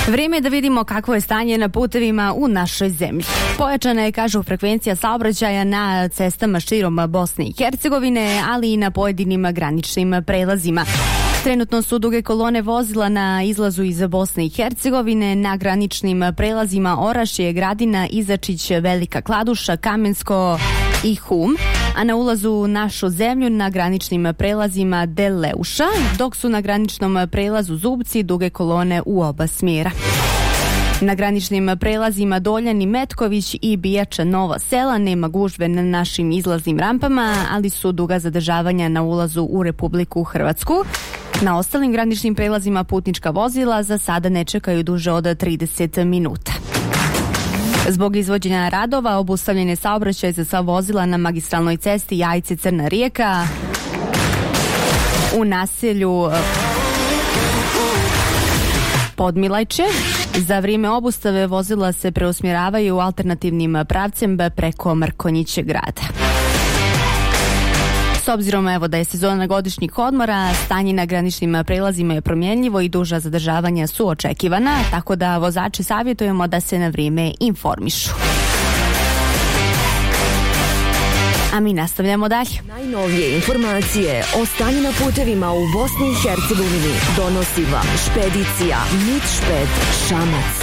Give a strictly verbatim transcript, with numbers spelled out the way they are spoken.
Vrijeme je da vidimo kakvo je stanje na putevima u našoj zemlji. Pojačana je, kažu, frekvencija saobraćaja na cestama širom Bosne i Hercegovine, ali i na pojedinim graničnim prelazima. Trenutno su duge kolone vozila na izlazu iz Bosne i Hercegovine, na graničnim prelazima Orašje, Gradina, Izačić, Velika Kladuša, Kamensko i Hum, a na ulazu u našu zemlju na graničnim prelazima Deleuša, dok su na graničnom prelazu Zubci duge kolone u oba smjera. Na graničnim prelazima Doljani, Metković i Bijača, Nova Sela nema gužve na našim izlaznim rampama, ali su duga zadržavanja na ulazu u Republiku Hrvatsku. Na ostalim graničnim prelazima putnička vozila za sada ne čekaju duže od trideset minuta. Zbog izvođenja radova obustavljen je saobraćaj za sva vozila na magistralnoj cesti Jajce-Crna Rijeka u naselju Podmilajče. Za vrijeme obustave vozila se preusmjeravaju alternativnim pravcem preko Mrkonjić grada. S obzirom evo da je sezona godišnjih odmora, stanje na graničnim prelazima je promjenljivo i duža zadržavanja su očekivana, tako da vozači savjetujemo da se na vrijeme informišu. A mi nastavljamo dalje. Najnovije informacije o stanju na putevima u Bosni i Hercegovini donosi vam špedicija Mitšped Šamac.